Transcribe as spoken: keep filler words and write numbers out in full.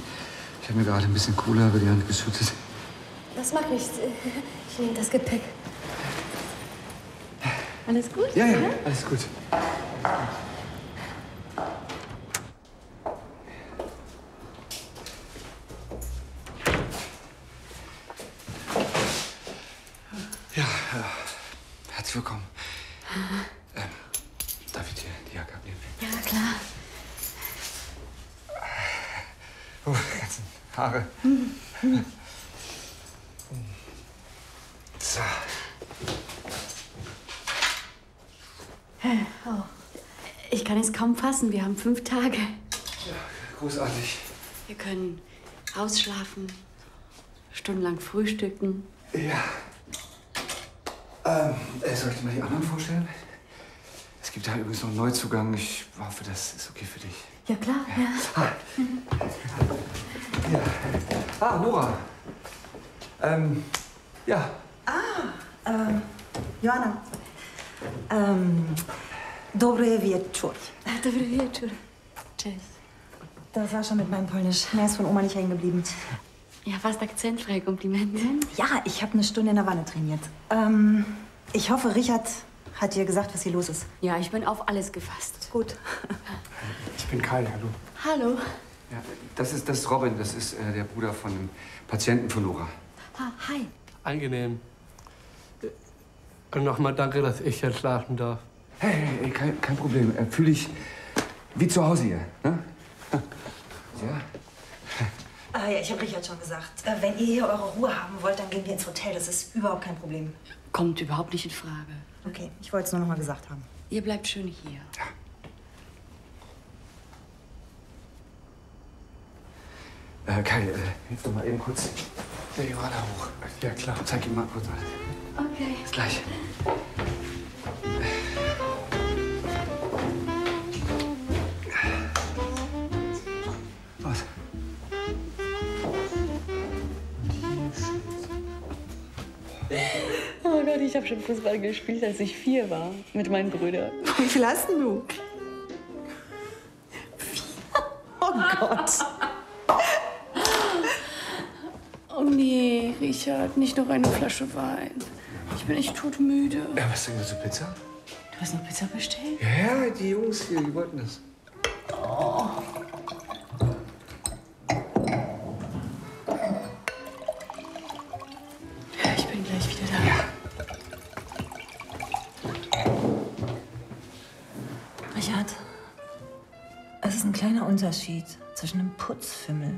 Ich habe mir gerade ein bisschen Cola über die Hand geschüttet. Das macht nichts. Ich nehme das Gepäck. Alles gut? Ja, ja, alles gut. Ja, ja. Herzlich willkommen. Ähm, darf ich dir die Jacke abnehmen? Ja, klar. Oh, die ganzen Haare. So. Oh. Ich kann es kaum fassen. Wir haben fünf Tage. Ja, großartig. Wir können ausschlafen, stundenlang frühstücken. Ja. Ähm, äh, soll ich dir mal die anderen vorstellen? Es gibt da übrigens noch einen Neuzugang. Ich hoffe, das ist okay für dich. Ja, klar. Ja. Ah, ja. Ah, Nora. Ähm, ja. Ah, ähm, Joanna. Ähm, dobry wieczór. Dobry wieczór. Cześć. Das war schon mit meinem Polnisch. Mehr ist von Oma nicht hängen geblieben. Ja, fast akzentfreie Komplimente. Ja, ich habe eine Stunde in der Wanne trainiert. Ähm, ich hoffe, Richard hat dir gesagt, was hier los ist. Ja, ich bin auf alles gefasst. Gut. Ich bin Kai, hallo. Hallo. Ja, das ist, das ist Robin, das ist äh, der Bruder von dem Patienten von Nora. Ah, hi. Angenehm. Und nochmal danke, dass ich jetzt schlafen darf. Hey, hey, hey kein, kein Problem. Äh, Fühl dich wie zu Hause hier. Ne? Ja. Ah ja, ich habe Richard schon gesagt. Äh, wenn ihr hier eure Ruhe haben wollt, dann gehen wir ins Hotel. Das ist überhaupt kein Problem. Kommt überhaupt nicht in Frage. Okay, ich wollte es nur noch mal gesagt haben. Ihr bleibt schön hier. Ja. Äh, Kai, äh, hilf doch mal eben kurz der Johanna hoch. Ja, klar. Zeig ihm mal kurz alles. Okay. Bis gleich. Was? Oh Gott, ich habe schon Fußball gespielt, als ich vier war. Mit meinen Brüdern. Wie viel hast denn du? Oh Gott. Oh nee, Richard, nicht noch eine Flasche Wein. Ich bin echt todmüde. Ja, was denn zu Pizza? Du hast noch Pizza bestellt? Ja, die Jungs hier, die wollten das. Oh. Ich bin gleich wieder da. Ja. Richard, es ist ein kleiner Unterschied zwischen einem Putzfimmel